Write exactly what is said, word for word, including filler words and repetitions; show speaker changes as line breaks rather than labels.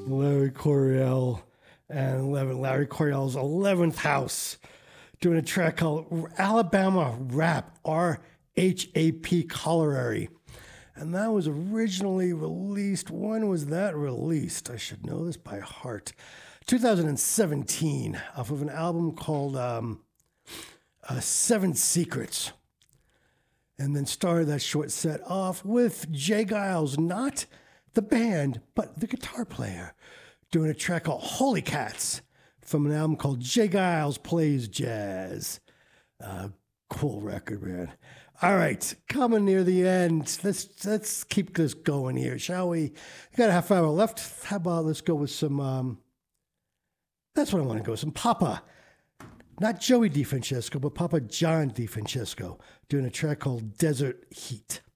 Larry Coryell and Larry Coryell's eleventh House, doing a track called Alabama Rap, R H A P Colliery. And that was originally released. When was that released? I should know this by heart. two thousand seventeen, off of an album called um, uh, Seven Secrets. And then started that short set off with Jay Giles, not the band, but the guitar player, doing a track called Holy Cats from an album called Jay Giles Plays Jazz. Uh, cool record, man. All right, coming near the end. Let's let's keep this going here, shall we? We got a half hour left. How about let's go with some, um, that's what I want to go with, some Papa. Not Joey DeFrancesco, but Papa John DeFrancesco, doing a track called Desert Heat.